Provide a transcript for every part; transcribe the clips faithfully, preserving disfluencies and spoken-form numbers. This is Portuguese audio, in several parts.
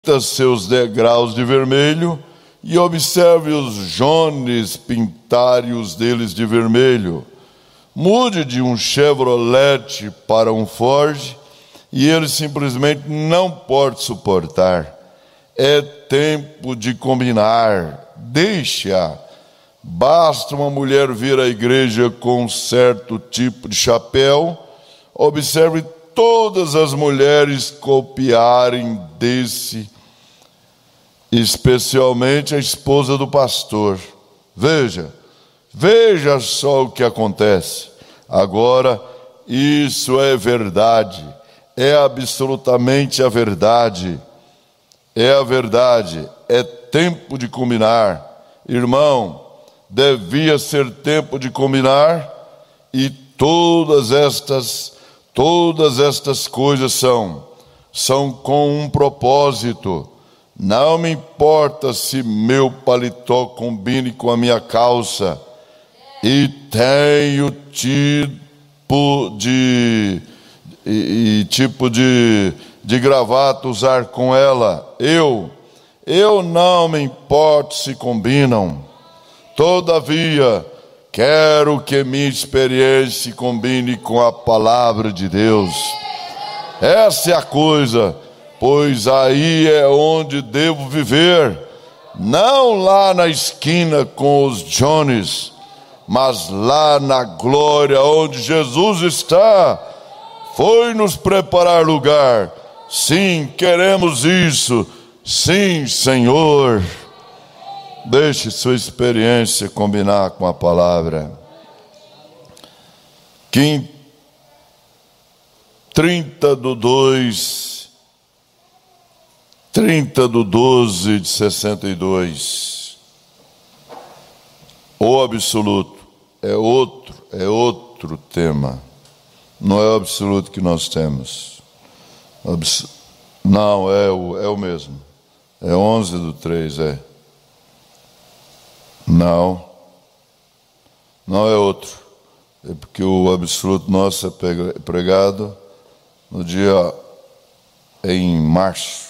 seus degraus de vermelho e observe os jones pintarem os deles de vermelho. Mude de um Chevrolet para um Ford e ele simplesmente não pode suportar. É tempo de combinar. Deixa. Basta uma mulher vir à igreja com um certo tipo de chapéu. Observe todas as mulheres copiarem desse, especialmente a esposa do pastor. Veja, veja só o que acontece. Agora, isso é verdade, é absolutamente a verdade, é a verdade, é tempo de combinar. Irmão, devia ser tempo de combinar, e todas estas Todas estas coisas são, são com um propósito. Não me importa se meu paletó combine com a minha calça e tenho tipo de, e, e tipo de, de gravata usar com ela. Eu, eu não me importo se combinam. Todavia, quero que minha experiência combine com a palavra de Deus. Essa é a coisa, pois aí é onde devo viver. Não lá na esquina com os Jones, mas lá na glória onde Jesus está. Foi nos preparar lugar. Sim, queremos isso. Sim, Senhor. Deixe sua experiência combinar com a palavra. Que trinta do dois, trinta do doze de sessenta e dois. O absoluto é outro, é outro tema. Não é o absoluto que nós temos. Abs... Não, é o, é o mesmo. É onze do três, é. Não, não é outro. É porque o absoluto nosso é pregado no dia em março.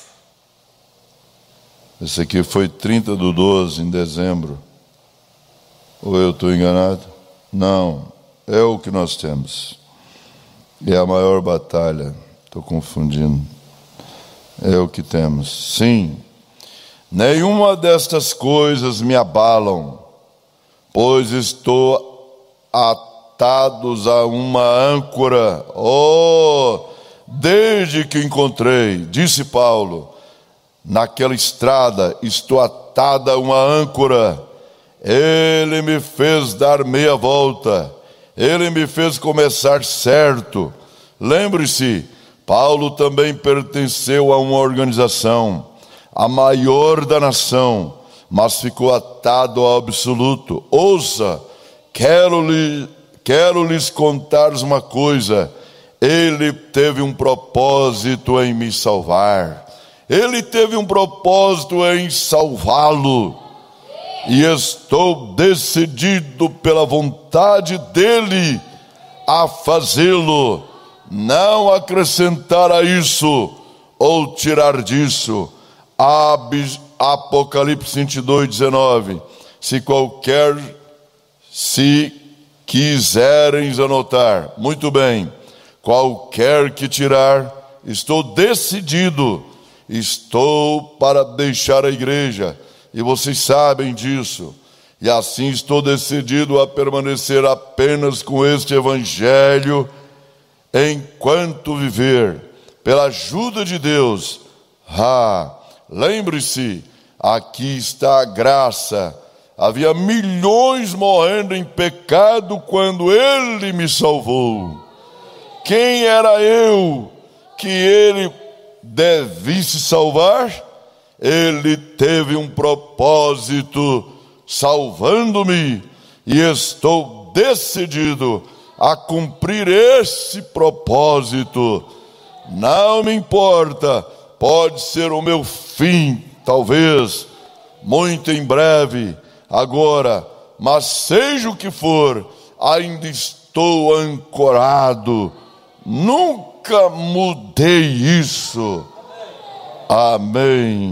Esse aqui foi trinta do doze, em dezembro. Ou eu estou enganado? Não, é o que nós temos. É a maior batalha. Estou confundindo. É o que temos. Sim. Nenhuma destas coisas me abalam, pois estou atados a uma âncora. Oh, desde que encontrei, disse Paulo, naquela estrada, estou atada a uma âncora. Ele me fez dar meia volta, ele me fez começar certo. Lembre-se, Paulo também pertenceu a uma organização, a maior da nação, mas ficou atado ao absoluto. Ouça, quero, lhe, quero lhes contar uma coisa. Ele teve um propósito em me salvar. Ele teve um propósito em salvá-lo. E estou decidido pela vontade dele a fazê-lo. Não acrescentar a isso ou tirar disso. Apocalipse vinte e dois, dezenove. Se qualquer, se quiserem anotar, muito bem, qualquer que tirar, estou decidido, estou para deixar a igreja, e vocês sabem disso, e assim estou decidido a permanecer apenas com este evangelho, enquanto viver, pela ajuda de Deus. Ah, lembre-se, aqui está a graça. Havia milhões morrendo em pecado quando Ele me salvou. Quem era eu que Ele devisse salvar? Ele teve um propósito salvando-me, e estou decidido a cumprir esse propósito. Não me importa, pode ser o meu fim, talvez, muito em breve, agora, mas seja o que for, ainda estou ancorado, nunca mudei isso. Amém.